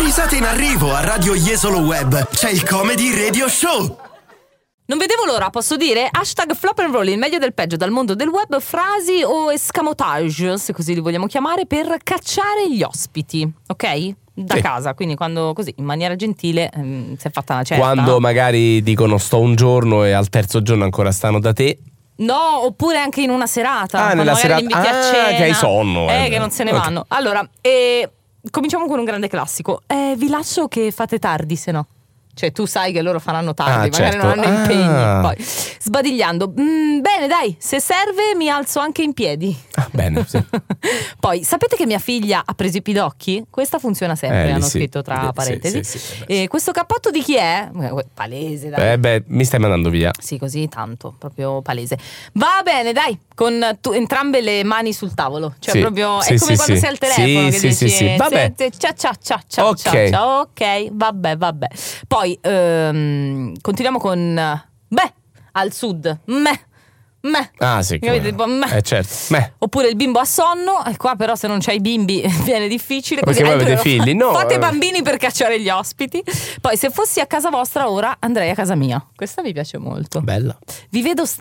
Risate in arrivo a Radio Jesolo Web. C'è il Comedy Radio Show. Non vedevo l'ora, posso dire? Hashtag flop and roll, il meglio del peggio dal mondo del web, frasi o escamotage, se così li vogliamo chiamare, per cacciare gli ospiti, ok? Da casa, quindi quando così in maniera gentile si è fatta una certa. Quando magari dicono sto un giorno e al terzo giorno ancora stanno da te. No, oppure anche in una serata. Nella serata. Li inviti a cena, che hai sonno. che non se ne vanno. Allora, cominciamo con un grande classico. Vi lascio che fate tardi, se no. Cioè tu sai che loro faranno tardi, magari certo. non hanno impegni. Poi sbadigliando. Bene, dai, se serve mi alzo anche in piedi. Bene, sì. Poi sapete che mia figlia ha preso i pidocchi? Questa funziona sempre, hanno scritto tra parentesi. Sì. Questo cappotto di chi è? Palese, dai. Mi stai mandando via. Sì, così tanto, proprio palese. Va bene, dai, con entrambe le mani sul tavolo. Cioè proprio è come quando sei al telefono che dici sì. Vabbè. Ciao. Ok, vabbè. Poi continuiamo con al sud. Ah sì, certo. Oppure il bimbo ha sonno. E qua però se non c'hai i bimbi viene difficile. Perché voi avete figli? No. Fate bambini per cacciare gli ospiti. Poi se fossi a casa vostra ora andrei a casa mia. Questa mi piace molto. Bella. Vi vedo